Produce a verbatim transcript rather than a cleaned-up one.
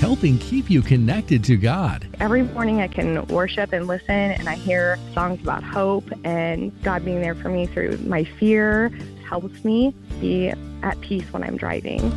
helping keep you connected to God. Every morning I can worship and listen, and I hear songs about hope and God being there for me through my fear. It helps me be at peace when I'm driving.